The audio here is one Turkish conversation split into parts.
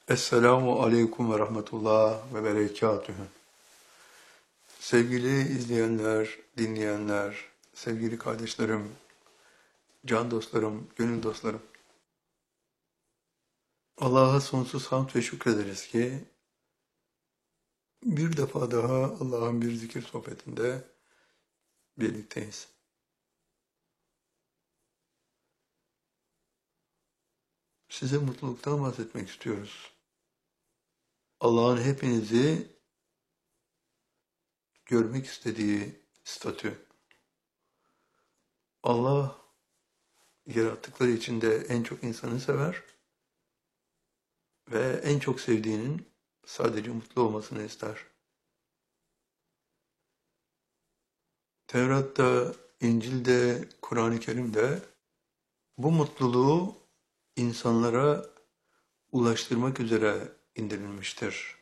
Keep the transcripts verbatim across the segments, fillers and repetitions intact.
Esselamu Aleyküm ve Rahmetullah ve Berekatühü. Sevgili izleyenler, dinleyenler, sevgili kardeşlerim, can dostlarım, gönül dostlarım. Allah'a sonsuz hamd ve şükrederiz ki bir defa daha Allah'ın bir zikir sohbetinde birlikteyiz. Size mutluluktan bahsetmek istiyoruz. Allah'ın hepinizi görmek istediği statü. Allah yarattıkları içinde en çok insanı sever ve en çok sevdiğinin sadece mutlu olmasını ister. Tevrat'ta, İncil'de, Kur'an-ı Kerim'de bu mutluluğu insanlara ulaştırmak üzere indirilmiştir.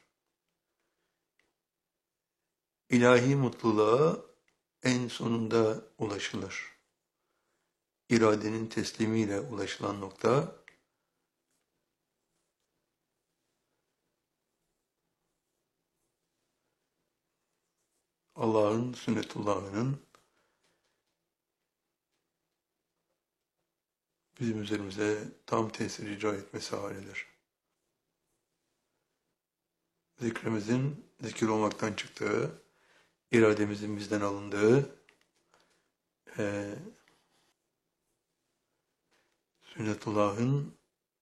İlahi mutluluğa en sonunda ulaşılır. İradenin teslimiyle ulaşılan nokta, Allah'ın sünnetullahının bizim üzerimize tam tesir icra etmesi halidir. Zikrimizin zikir olmaktan çıktığı, irademizin bizden alındığı, e, sünnetullahın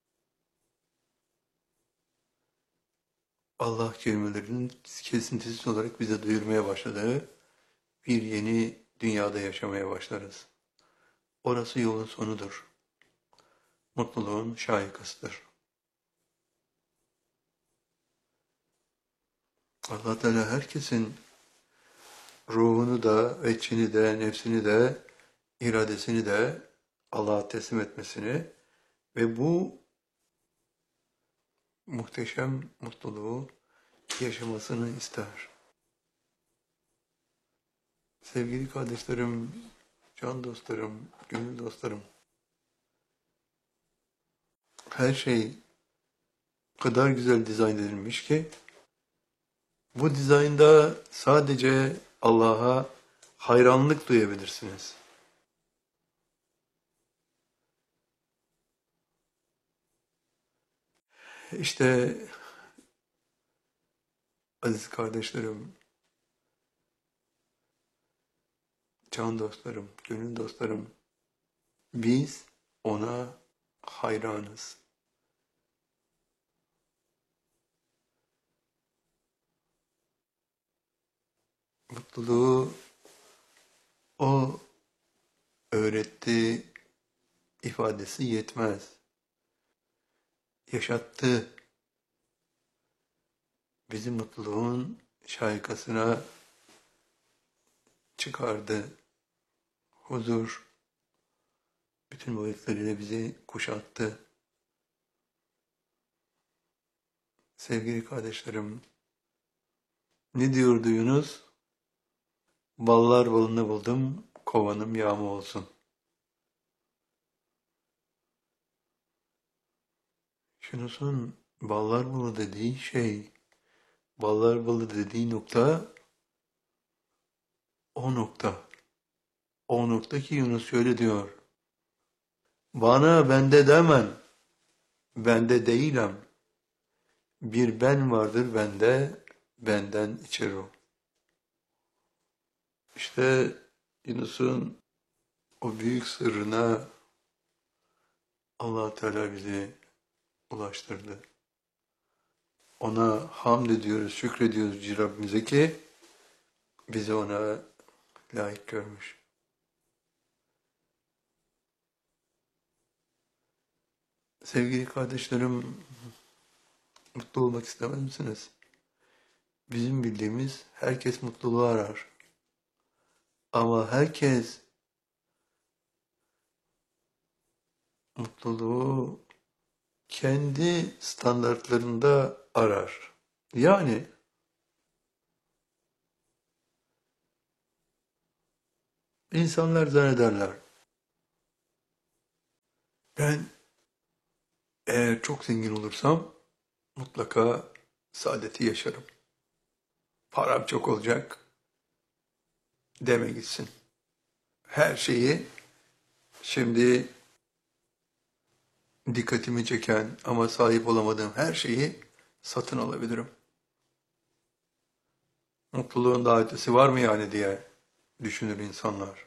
Allah kelimelerinin kesintisiz olarak bize duyurmaya başladığı bir yeni dünyada yaşamaya başlarız. Orası yolun sonudur. Mutluluğun şahikasıdır. Allah Teala herkesin ruhunu da, veçhini de, nefsini de, iradesini de Allah'a teslim etmesini ve bu muhteşem mutluluğu yaşamasını ister. Sevgili kardeşlerim, can dostlarım, gönül dostlarım, her şey o kadar güzel dizayn edilmiş ki bu dizaynda sadece Allah'a hayranlık duyabilirsiniz. İşte aziz kardeşlerim, can dostlarım, gönül dostlarım, biz ona hayranız. Mutluluğu o öğretti ifadesi yetmez. Yaşattı. Bizi mutluluğun şaikasına çıkardı. Huzur bütün boyutlarıyla bizi kuşattı. Sevgili kardeşlerim, ne diyordu Yunus? Ballar balını buldum, kovanım yağma olsun. Yunus'un ballar balı dediği şey, ballar balı dediği nokta, o nokta. O nokta ki Yunus şöyle diyor. Bana bende demen, bende değilim. Bir ben vardır bende, benden içer o. İşte Yunus'un o büyük sırrına Allah Teala bizi ulaştırdı. Ona hamd ediyoruz, şükrediyoruz Rabbimize ki bizi ona layık görmüş. Sevgili kardeşlerim, mutlu olmak istemez misiniz? Bizim bildiğimiz herkes mutluluğu arar. Ama herkes mutluluğu kendi standartlarında arar. Yani insanlar zannederler. Ben eğer çok zengin olursam mutlaka saadeti yaşarım. Param çok olacak deme gitsin. Her şeyi şimdi dikkatimi çeken ama sahip olamadığım her şeyi satın alabilirim. Mutluluğun daha ötesi var mı yani diye düşünür insanlar.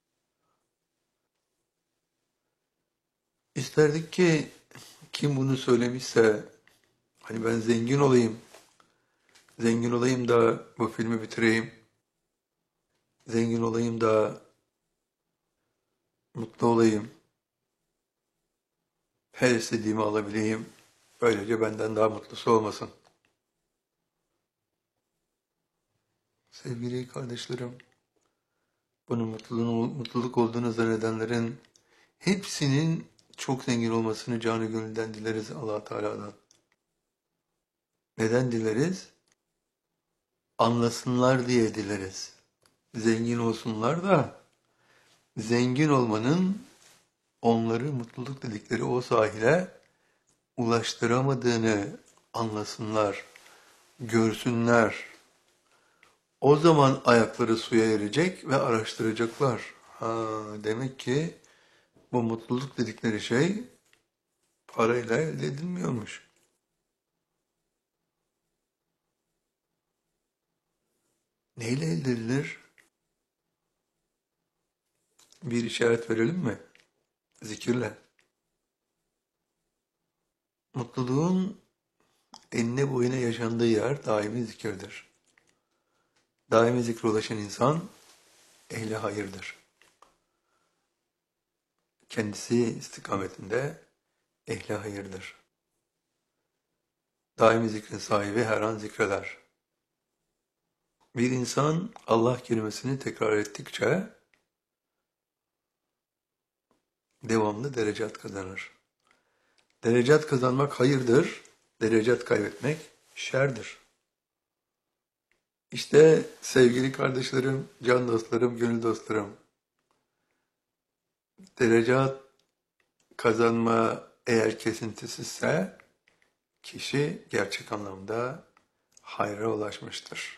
İsterdik ki kim bunu söylemişse hani ben zengin olayım, zengin olayım da bu filmi bitireyim, zengin olayım da mutlu olayım, her istediğimi alabileyim, böylece benden daha mutlusu olmasın. Sevgili kardeşlerim, bunun mutluluğun, mutluluk olduğunu zannedenlerin hepsinin çok zengin olmasını canı gönülden dileriz Allah Teala'dan. Neden dileriz? Anlasınlar diye dileriz. Zengin olsunlar da zengin olmanın onları mutluluk dedikleri o sahile ulaştıramadığını anlasınlar, görsünler. O zaman ayakları suya erecek ve araştıracaklar. Ha, demek ki bu mutluluk dedikleri şey parayla elde edilmiyormuş. Neyle elde edilir? Bir işaret verelim mi? Zikirle. Mutluluğun enine boyuna yaşandığı yer daimi zikirdir. Daimi zikre ulaşan insan ehli hayırdır. Kendisi istikametinde ehli hayırdır. Daimi zikrin sahibi her an zikreder. Bir insan Allah kelimesini tekrar ettikçe devamlı derecat kazanır. Derecat kazanmak hayırdır, derecat kaybetmek şerdir. İşte sevgili kardeşlerim, can dostlarım, gönül dostlarım, derecat kazanma eğer kesintisizse kişi gerçek anlamda hayra ulaşmıştır.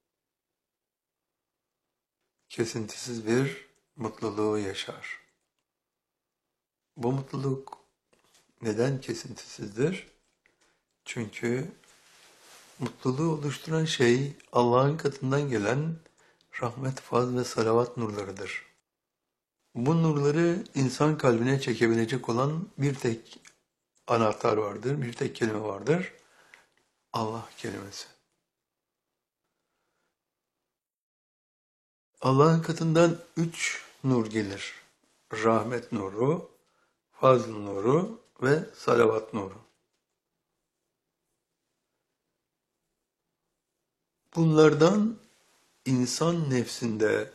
Kesintisiz bir mutluluğu yaşar. Bu mutluluk neden kesintisizdir? Çünkü mutluluğu oluşturan şey Allah'ın katından gelen rahmet, faz ve salavat nurlarıdır. Bu nurları insan kalbine çekebilecek olan bir tek anahtar vardır, bir tek kelime vardır. Allah kelimesi. Allah'ın katından üç nur gelir. Rahmet nuru, fazl nuru ve salavat nuru. Bunlardan insan nefsinde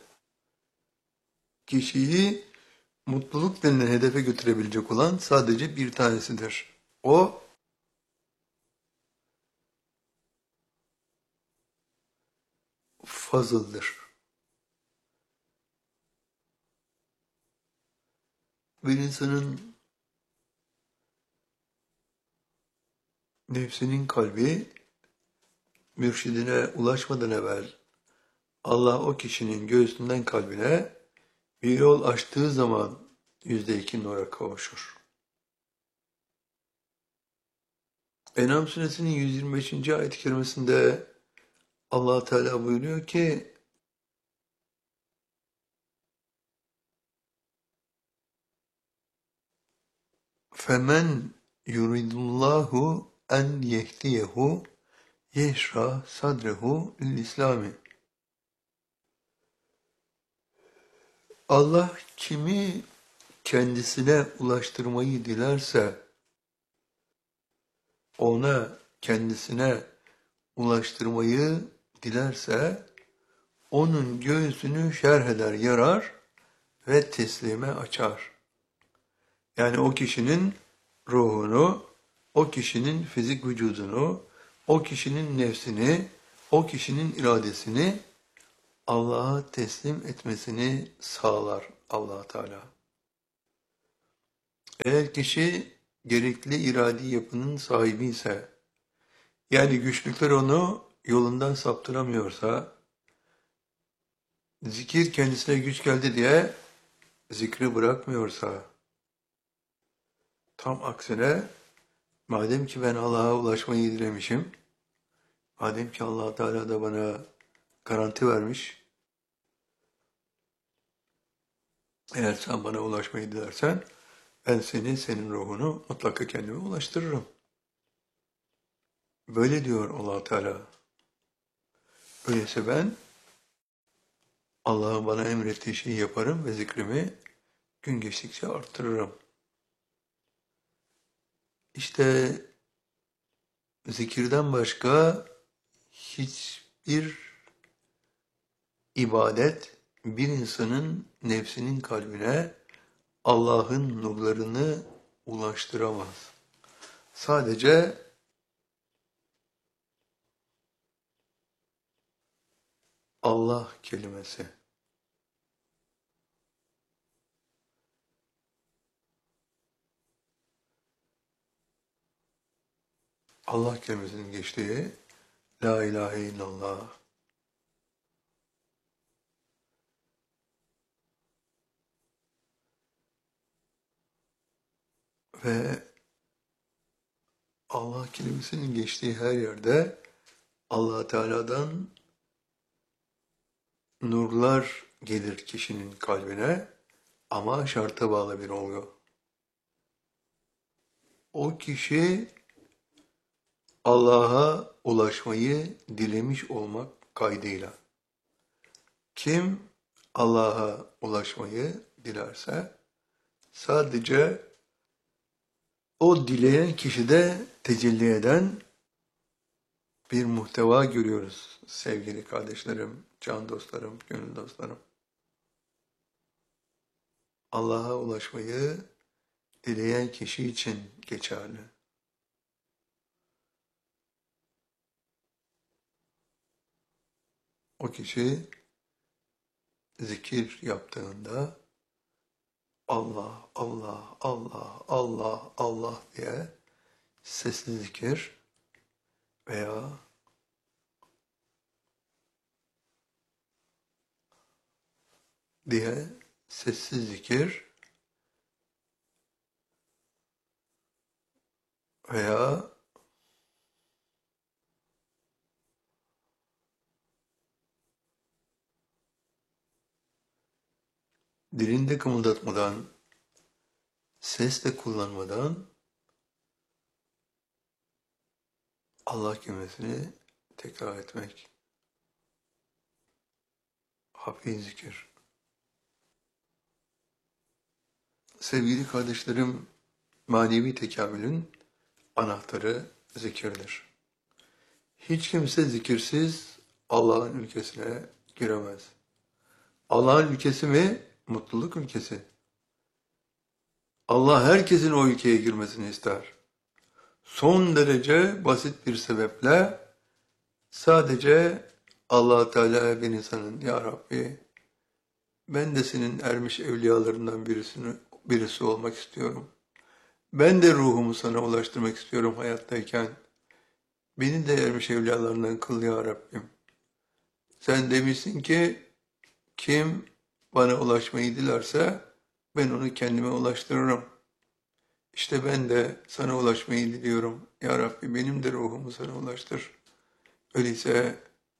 kişiyi mutluluk denilen hedefe götürebilecek olan sadece bir tanesidir. O fazıldır. Bir insanın nefsinin kalbi mürşidine ulaşmadan evvel Allah o kişinin göğsünden kalbine bir yol açtığı zaman yüzde iki nura kavuşur. En'am suresinin yüz yirmi beşinci ayet-i kerimesinde Allah Teala buyuruyor ki فَمَنْ يُرِدُ اللّٰهُ اَنْ يَهْدِيَهُ يَشْرَحْ صَدْرَهُ لِلْإِسْلَامِ. Allah kimi kendisine ulaştırmayı dilerse, ona kendisine ulaştırmayı dilerse, onun göğsünü şerh eder, yarar ve teslime açar. Yani o kişinin ruhunu, o kişinin fizik vücudunu, o kişinin nefsini, o kişinin iradesini Allah'a teslim etmesini sağlar Allah Teala. Eğer kişi gerekli iradi yapının sahibi ise, Yani güçlükler onu yolundan saptıramıyorsa, zikir kendisine güç geldi diye zikri bırakmıyorsa, tam aksine madem ki ben Allah'a ulaşmayı dilemişim, madem ki Allah Teala da bana garanti vermiş, eğer sen bana ulaşmayı dilersen, ben seni, senin ruhunu mutlaka kendime ulaştırırım. Böyle diyor Allah Teala. Öyleyse ben Allah'ın bana emrettiği şeyi yaparım ve zikrimi gün geçtikçe arttırırım. İşte zikirden başka hiçbir ibadet bir insanın nefsinin kalbine Allah'ın nurlarını ulaştıramaz. Sadece Allah kelimesi. Allah kelimesinin geçtiği La ilahe illallah ve Allah kelimesinin geçtiği her yerde Allah Teala'dan nurlar gelir kişinin kalbine ama şarta bağlı bir olgu. O kişi Allah'a ulaşmayı dilemiş olmak kaydıyla. Kim Allah'a ulaşmayı dilerse sadece o dileyen kişide tecelli eden bir muhteva görüyoruz sevgili kardeşlerim, can dostlarım, gönül dostlarım. Allah'a ulaşmayı dileyen kişi için geçerli. O kişi zikir yaptığında Allah, Allah, Allah, Allah, Allah diye sesli zikir veya diye sessiz zikir veya dilinde kımıldatmadan, ses de kullanmadan Allah kelimesini tekrar etmek. Hafiz zikir. Sevgili kardeşlerim, manevi tekamülün anahtarı zikirdir. Hiç kimse zikirsiz Allah'ın ülkesine giremez. Allah'ın ülkesi mi? Mutluluk ülkesi. Allah herkesin o ülkeye girmesini ister. Son derece basit bir sebeple sadece Allah Teala bir insanın ya Rabbi ben de senin ermiş evliyalarından birisini, birisi olmak istiyorum. Ben de ruhumu sana ulaştırmak istiyorum hayattayken. Beni de ermiş evliyalarından kıl ya Rabbim. Sen demişsin ki kim bana ulaşmayı dilerse ben onu kendime ulaştırırım. İşte ben de sana ulaşmayı diliyorum. Ya Rabbi benim de ruhumu sana ulaştır. Öyleyse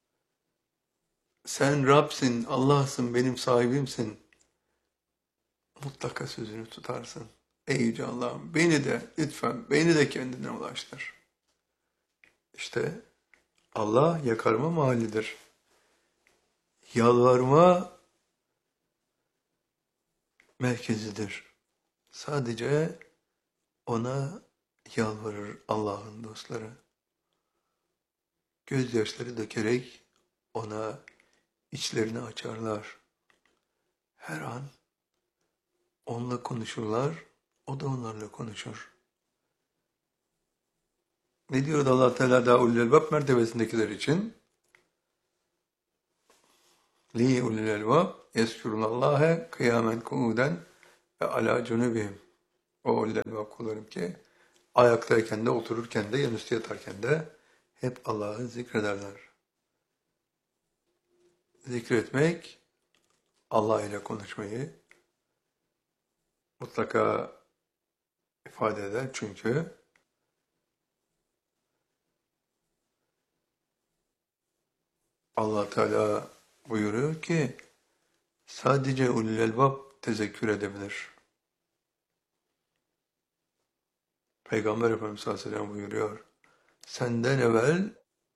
sen Rab'sin, Allah'sın, benim sahibimsin. Mutlaka sözünü tutarsın. Ey Yüce Allah'ım beni de lütfen beni de kendine ulaştır. İşte Allah yakarma mahallidir. Yalvarma merkezidir. Sadece ona yalvarır Allah'ın dostları. Gözyaşları dökerek ona içlerini açarlar. Her an onunla konuşurlar, o da onlarla konuşur. Ne diyor Allah Teala da ulul elbab mertebesindekiler için? Li ulul elbab yeskurunallâhe kıyamen kuuden ve alâ cunubihim. O ulul elbab kullarım ki ayaktayken de otururken de yanüstü yatarken de hep Allah'ı zikrederler. Zikretmek, Allah ile konuşmayı mutlaka ifade eder. Çünkü Allah Teala buyuruyor ki sadece ulul elbab tezekkür edebilir. Peygamber Efendimiz sallallahu aleyhi ve sellem buyuruyor. Senden evvel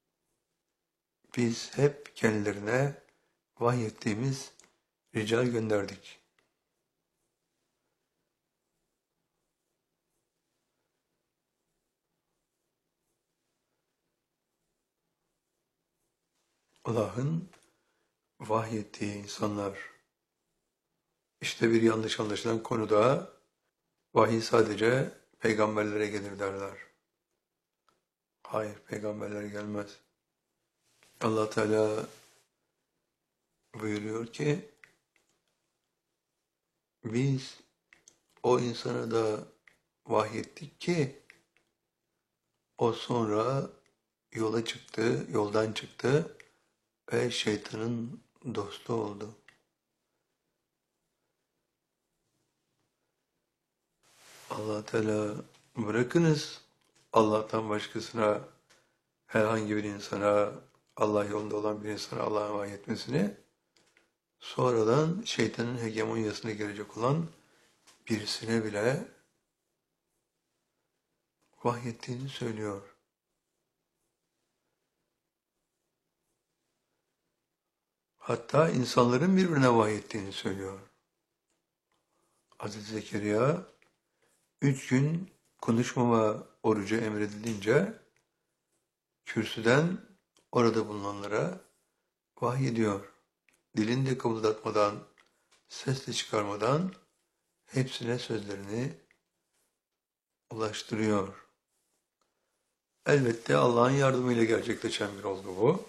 biz hep kendilerine vahyettiğimiz rical gönderdik. Allah'ın vahyettiği insanlar. İşte bir yanlış anlaşılan konuda vahiy sadece peygamberlere gelir derler. Hayır, peygamberlere gelmez. Allah Teala buyuruyor ki biz o insana da vahyettik ki o sonra yola çıktı, yoldan çıktı ve şeytanın dostu oldu. Allah Teala bırakınız Allah'tan başkasına, herhangi bir insana, Allah yolunda olan bir insana Allah'a vahyetmesini, sonradan şeytanın hegemonyasına girecek olan birisine bile vahyettiğini söylüyor. Hatta insanların birbirine vahyettiğini söylüyor. Hazreti Zekeriya üç gün konuşmama orucu emredilince kürsüden orada bulunanlara vahyediyor. Dilini de kımıldatmadan, ses de çıkarmadan hepsine sözlerini ulaştırıyor. Elbette Allah'ın yardımıyla gerçekleşen bir olgu bu.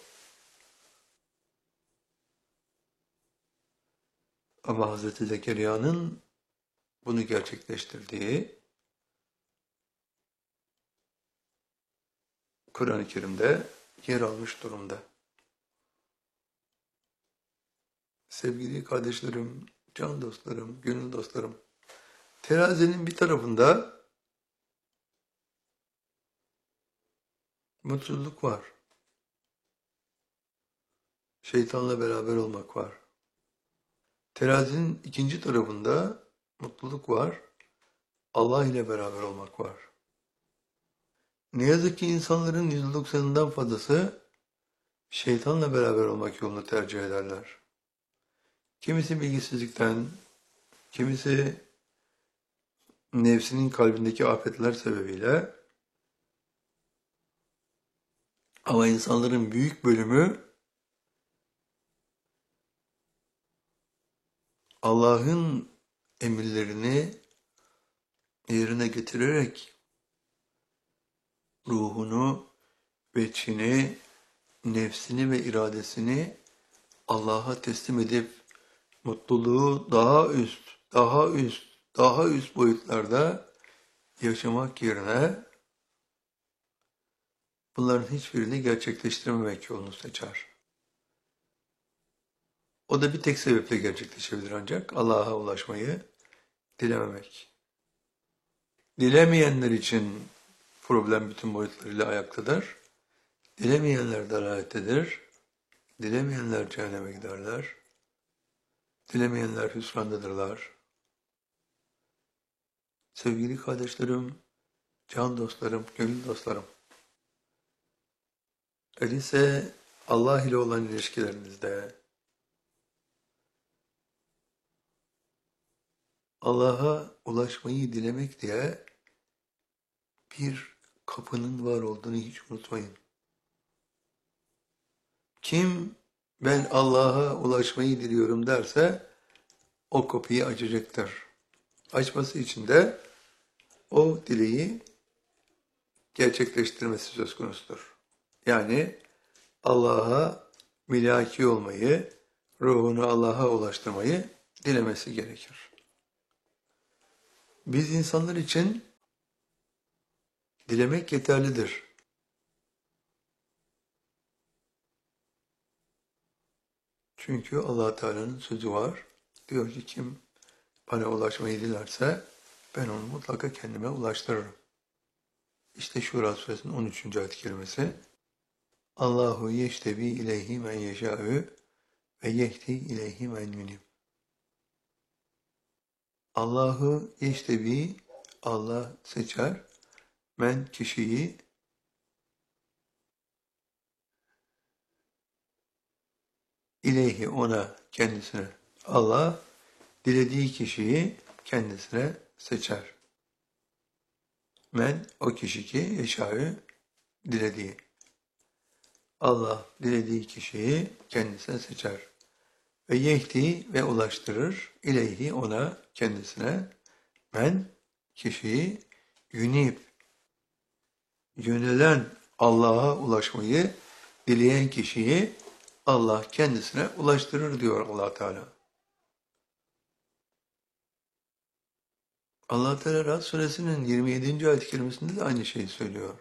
Ama Hazreti Zekeriya'nın bunu gerçekleştirdiği Kur'an-ı Kerim'de yer almış durumda. Sevgili kardeşlerim, can dostlarım, gönül dostlarım, terazinin bir tarafında mutsuzluk var. Şeytanla beraber olmak var. Terazinin ikinci tarafında mutluluk var. Allah ile beraber olmak var. Ne yazık ki insanların yüzde doksanından fazlası şeytanla beraber olmak yolunu tercih ederler. Kimisi bilgisizlikten, kimisi nefsinin kalbindeki afetler sebebiyle, ama insanların büyük bölümü Allah'ın emirlerini yerine getirerek ruhunu, veçhini, nefsini ve iradesini Allah'a teslim edip mutluluğu daha üst, daha üst, daha üst boyutlarda yaşamak yerine bunların hiçbirini gerçekleştirememek yolunu seçer. O da bir tek sebeple gerçekleşebilir ancak Allah'a ulaşmayı dilememek. Dilemeyenler için problem bütün boyutlarıyla ayaktadır. Dilemeyenler dalalettedir. Dilemeyenler cehenneme giderler. Dilemeyenler hüsrandadırlar. Sevgili kardeşlerim, can dostlarım, gönül dostlarım. Öyleyse Allah ile olan ilişkilerinizde Allah'a ulaşmayı dilemek diye bir kapının var olduğunu hiç unutmayın. Kim ben Allah'a ulaşmayı diliyorum derse o kapıyı açacaktır. Açması için de o dileği gerçekleştirmesi söz konusudur. Yani Allah'a milaki olmayı, ruhunu Allah'a ulaştırmayı dilemesi gerekir. Biz insanlar için dilemek yeterlidir. Çünkü Allah Teala'nın sözü var. Diyor ki kim bana ulaşmayı dilerse ben onu mutlaka kendime ulaştırırım. İşte Şura suresinin on üçüncü ayet-i kerimesi. Allahu yeştebi ileyhi men yeşâ'ü ve yehdi ileyhi men yunib. Allahu yeştebi, Allah seçer, men kişiyi, ileyhi ona, kendisine. Allah dilediği kişiyi kendisine seçer. Men o kişi ki yeşâ'ü dilediği. Allah dilediği kişiyi kendisine seçer. Ve yehdi ve ulaştırır ileyhi ona, kendisine. Men kişiyi yunib, yönelen Allah'a ulaşmayı dileyen kişiyi Allah kendisine ulaştırır diyor Allah Teala. Allah Teala Rad suresinin yirmi yedinci ayet-i kerimesinde de aynı şeyi söylüyor.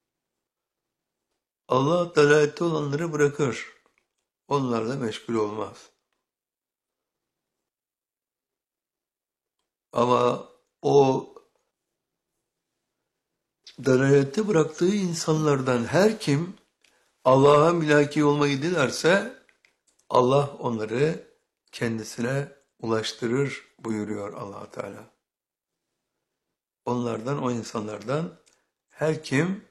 Allah dalalette olanları bırakır. Onlarla meşgul olmaz. Ama o dalalette bıraktığı insanlardan her kim Allah'a mülaki olmayı dilerse Allah onları kendisine ulaştırır buyuruyor Allah Teala. Onlardan, o insanlardan her kim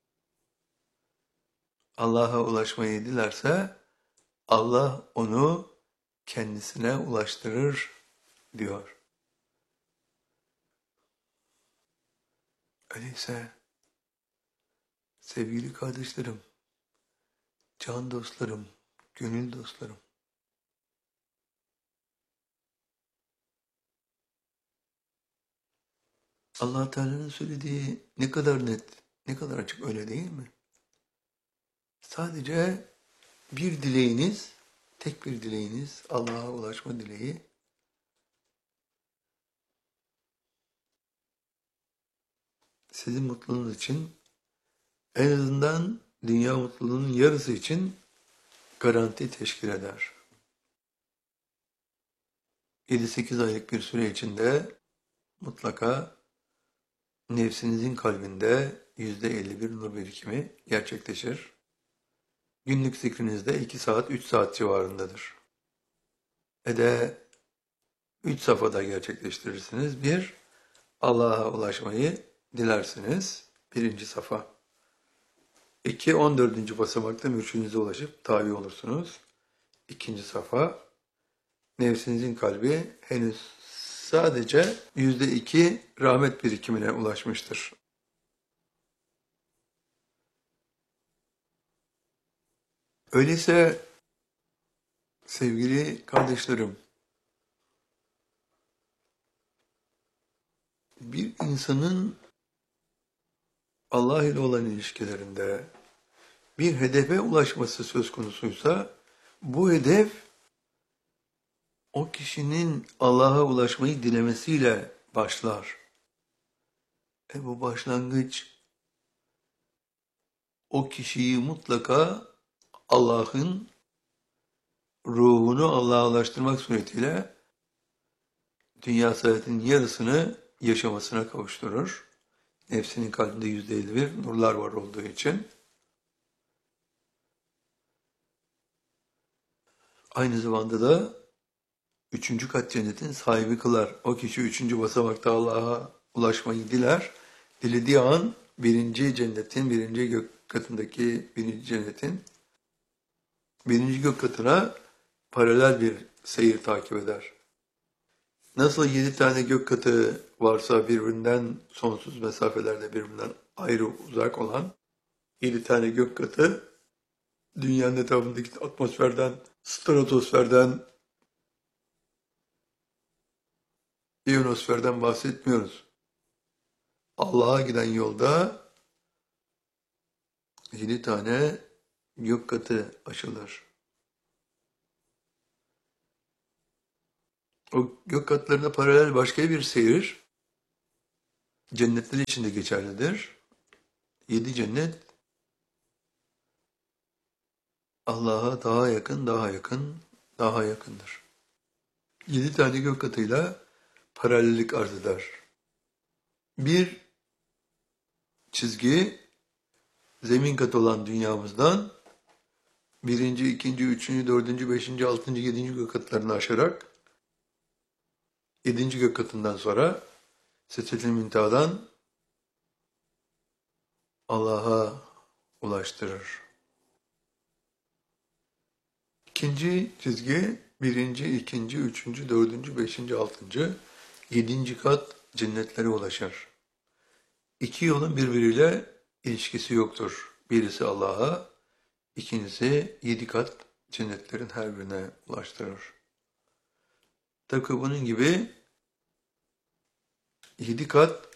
Allah'a ulaşmayı dilerse Allah onu kendisine ulaştırır diyor. Öyleyse sevgili kardeşlerim, can dostlarım, gönül dostlarım, Allah Teala'nın söylediği ne kadar net, ne kadar açık, öyle değil mi? Sadece bir dileğiniz, tek bir dileğiniz, Allah'a ulaşma dileği, sizin mutluluğunuz için, en azından dünya mutluluğunun yarısı için garanti teşkil eder. yedi sekiz aylık bir süre içinde mutlaka nefsinizin kalbinde yüzde elli bir nur birikimi gerçekleşir. Günlük zikrinizde iki saat, üç saat civarındadır. Ve de üç safhada gerçekleştirirsiniz. Bir, Allah'a ulaşmayı dilersiniz. Birinci safa. İki, on dördüncü basamakta mürşidinize ulaşıp tabi olursunuz. İkinci safa. Nefsinizin kalbi henüz sadece yüzde iki rahmet birikimine ulaşmıştır. Öyleyse sevgili kardeşlerim, bir insanın Allah ile olan ilişkilerinde bir hedefe ulaşması söz konusuysa, bu hedef o kişinin Allah'a ulaşmayı dilemesiyle başlar. E bu başlangıç o kişiyi mutlaka Allah'ın ruhunu Allah'a ulaştırmak suretiyle dünya saadetinin yarısını yaşamasına kavuşturur. Nefsinin kalbinde yüzde elli bir nurlar var olduğu için. Aynı zamanda da üçüncü kat cennetin sahibi kılar. O kişi üçüncü basamakta Allah'a ulaşmayı diler. Dilediği an birinci cennetin, birinci gök katındaki birinci cennetin birinci gök katına paralel bir seyir takip eder. Nasıl yedi tane gök katı varsa birbirinden sonsuz mesafelerde birbirinden ayrı uzak olan yedi tane gök katı dünyanın etrafındaki atmosferden, stratosferden, iyonosferden bahsetmiyoruz. Allah'a giden yolda yedi tane gök katı açılır. O gök katlarına paralel başka bir seyir cennetler için de geçerlidir. Yedi cennet Allah'a daha yakın, daha yakın, daha yakındır. Yedi tane gök katıyla paralellik arz eder. Bir çizgi zemin katı olan dünyamızdan birinci, ikinci, üçüncü, dördüncü, beşinci, altıncı, yedinci gök katlarını aşarak yedinci gök katından sonra Sedretil Münteha'dan Allah'a ulaştırır. İkinci çizgi birinci, ikinci, üçüncü, dördüncü, beşinci, altıncı, yedinci kat cennetlere ulaşır. İki yolun birbiriyle ilişkisi yoktur. Birisi Allah'a, ikincisi yedi kat cennetlerin her birine ulaştırır. Tıpkı bunun gibi yedi kat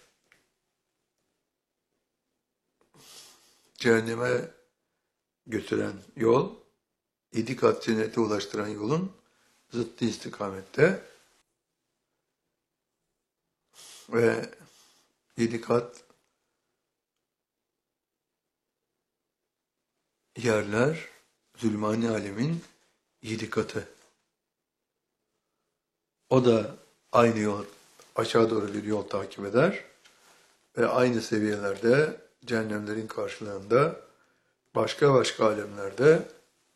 cehenneme götüren yol, yedi kat cennete ulaştıran yolun zıttı istikamette ve yedi kat yerler zulmani alemin yedi katı. O da aynı yol, aşağı doğru bir yol takip eder ve aynı seviyelerde cehennemlerin karşılığında başka başka alemlerde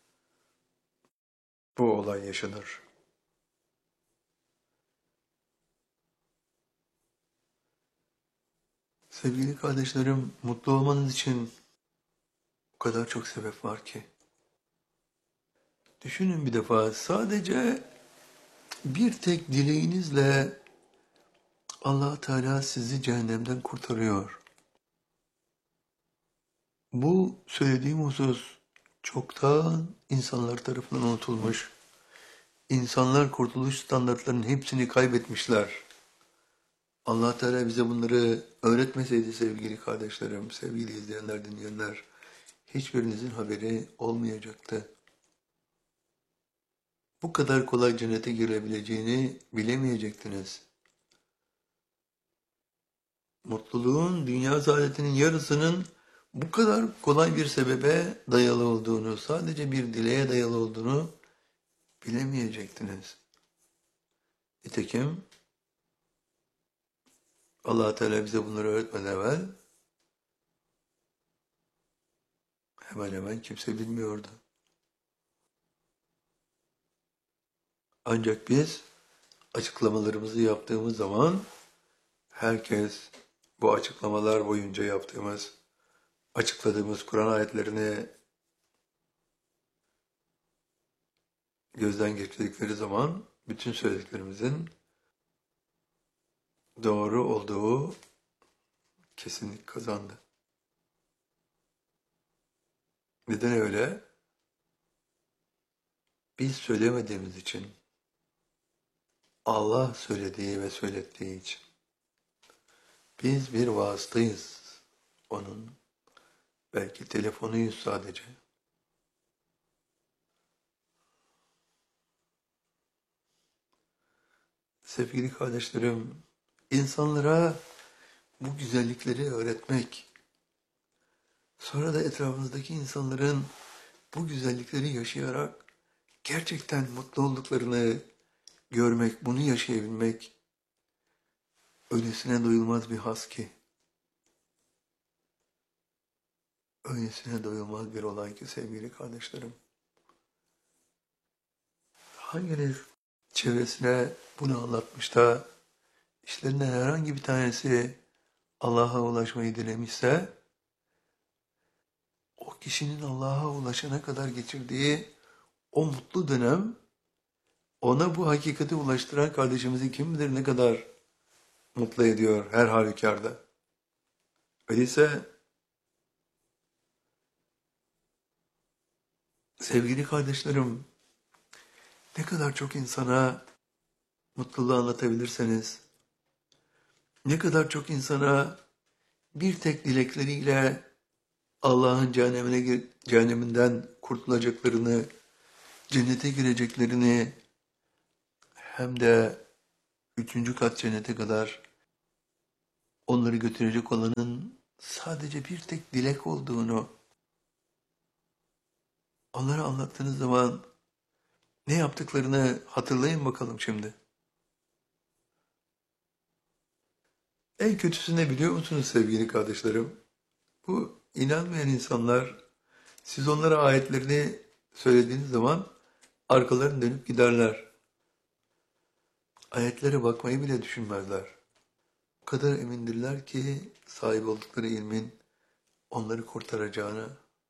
bu olay yaşanır. Sevgili kardeşlerim, mutlu olmanız için o kadar çok sebep var ki. Düşünün bir defa, sadece bir tek dileğinizle Allah Teala sizi cehennemden kurtarıyor. Bu söylediğim husus çoktan insanlar tarafından unutulmuş. İnsanlar kurtuluş standartlarının hepsini kaybetmişler. Allah Teala bize bunları öğretmeseydi sevgili kardeşlerim, sevgili izleyenler, dinleyenler, hiçbirinizin haberi olmayacaktı. Bu kadar kolay cennete girebileceğini bilemeyecektiniz. Mutluluğun, dünya saadetinin yarısının bu kadar kolay bir sebebe dayalı olduğunu, sadece bir dileğe dayalı olduğunu bilemeyecektiniz. Nitekim Allah Teala bize bunları öğretmeden evvel hemen hemen kimse bilmiyordu. Ancak biz açıklamalarımızı yaptığımız zaman herkes bu açıklamalar boyunca yaptığımız, açıkladığımız Kur'an ayetlerini gözden geçirdikleri zaman bütün söylediklerimizin doğru olduğu kesinlik kazandı. Neden öyle? Biz söylemediğimiz için, Allah söylediği ve söylettiği için. Biz bir vasıtayız. Onun belki telefonuyuz sadece. Sevgili kardeşlerim, insanlara bu güzellikleri öğretmek, sonra da etrafınızdaki insanların bu güzellikleri yaşayarak gerçekten mutlu olduklarını görmek, bunu yaşayabilmek öylesine doyulmaz bir haz ki. Öylesine doyulmaz bir olay ki sevgili kardeşlerim. Hanginiz çevresine bunu anlatmış da işlerinden herhangi bir tanesi Allah'a ulaşmayı dilemişse, o kişinin Allah'a ulaşana kadar geçirdiği o mutlu dönem, ona bu hakikati ulaştıran kardeşimizi kim bilir ne kadar mutlu ediyor her halükarda. Öyleyse sevgili kardeşlerim, ne kadar çok insana mutluluğu anlatabilirseniz, ne kadar çok insana bir tek dilekleriyle Allah'ın cehennemine, cehenneminden kurtulacaklarını, cennete gireceklerini, hem de üçüncü kat cennete kadar onları götürecek olanın sadece bir tek dilek olduğunu onlara anlattığınız zaman Ne yaptıklarını hatırlayın bakalım şimdi. En kötüsü ne biliyor musunuz sevgili kardeşlerim? Bu inanmayan insanlar, siz onlara ayetlerini söylediğiniz zaman arkalarını dönüp giderler. Ayetlere bakmayı bile düşünmezler. O kadar emindirler ki sahip oldukları ilmin onları kurtaracağını.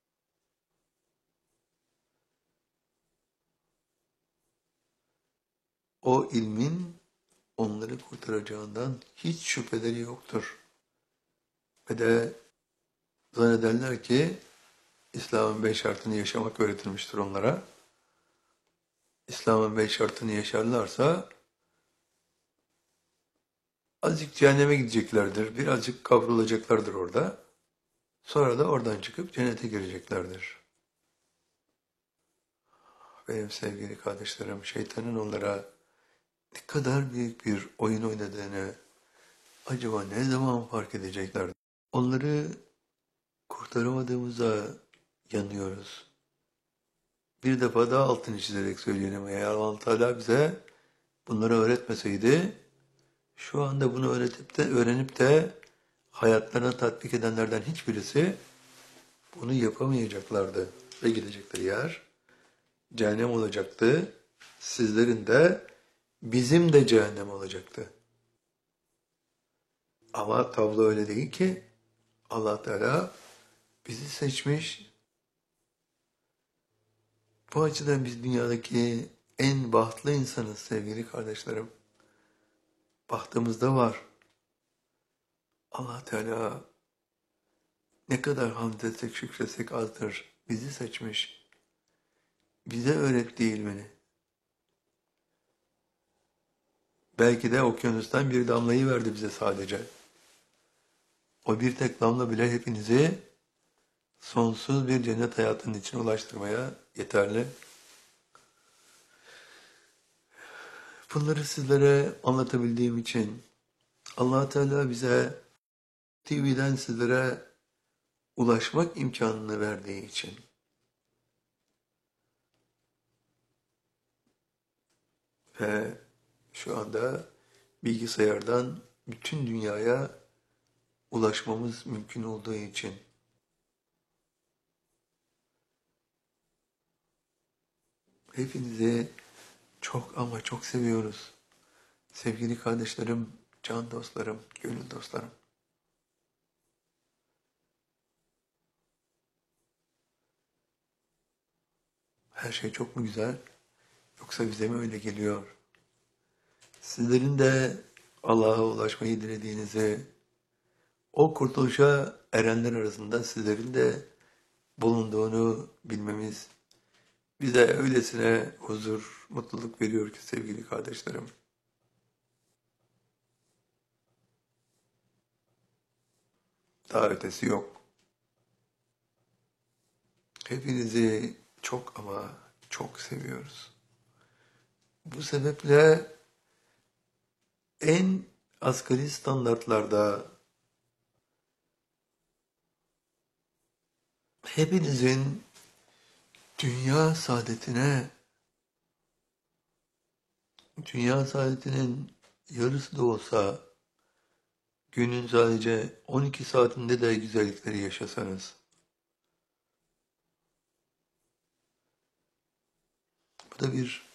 O ilmin onları kurtaracağından hiç şüpheleri yoktur. Ve de zannederler ki İslam'ın beş şartını yaşamak öğretilmiştir onlara. İslam'ın beş şartını yaşarlarsa azıcık cehenneme gideceklerdir, birazcık kavrulacaklardır orada. Sonra da oradan çıkıp cennete gireceklerdir. Benim sevgili kardeşlerim, şeytanın onlara ne kadar büyük bir oyun oynadığını acaba ne zaman fark edecekler? Onları kurtaramadığımıza yanıyoruz. Bir defa daha altını çizerek söyleyelim. Eğer Allah Teala bize bunları öğretmeseydi, şu anda bunu öğretip de öğrenip de hayatlarına tatbik edenlerden hiçbirisi bunu yapamayacaklardı. Ve gidecekleri yer cehennem olacaktı. Sizlerin de bizim de cehennem olacaktı. Ama tablo öyle değil ki. Allah Teala bizi seçmiş. Bu açıdan biz dünyadaki en bahtlı insanız sevgili kardeşlerim. Bahtımızda var. Allah Teala ne kadar hamd etsek şükretsek azdır. Bizi seçmiş. Bize öğretti ilmini. Belki de okyanustan bir damlayı verdi bize sadece. O bir tek damla bile hepinizi sonsuz bir cennet hayatının içine ulaştırmaya yeterli. Bunları sizlere anlatabildiğim için Allah Teala bize T V'den sizlere ulaşmak imkanını verdiği için ve şu anda bilgisayardan bütün dünyaya ulaşmamız mümkün olduğu için hepinizi çok ama çok seviyoruz. Sevgili kardeşlerim, can dostlarım, gönül dostlarım. Her şey çok mu güzel? Yoksa bize mi öyle geliyor? Sizlerin de Allah'a ulaşmayı dilediğinizi, o kurtuluşa erenler arasında sizlerin de bulunduğunu bilmemiz bize öylesine huzur, mutluluk veriyor ki sevgili kardeşlerim. Daha ötesi yok. Hepinizi çok ama çok seviyoruz. Bu sebeple en asgari standartlarda hepinizin dünya saadetine, dünya saadetinin yarısı da olsa günün sadece on iki saatinde de güzellikleri yaşasanız, bu da bir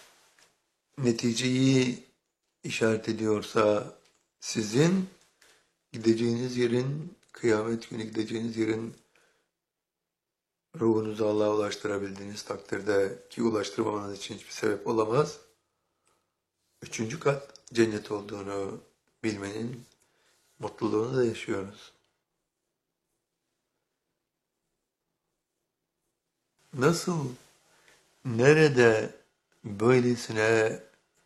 neticeyi işaret ediyorsa sizin gideceğiniz yerin, kıyamet günü gideceğiniz yerin ruhunuzu Allah'a ulaştırabildiğiniz takdirde ki ulaştırmamanız için hiçbir sebep olamaz. Üçüncü kat cennet olduğunu bilmenin mutluluğunu da yaşıyoruz. Nasıl, nerede böylesine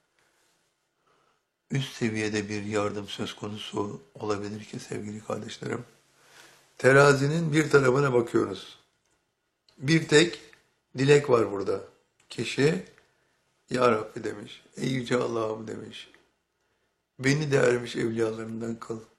üst seviyede bir yardım söz konusu olabilir ki sevgili kardeşlerim? Terazinin bir tarafına bakıyoruz. Bir tek dilek var burada. Kişi, Ya Rabbi demiş, ey yüce Allah'ım demiş, beni de ermiş evliyalarından kıl.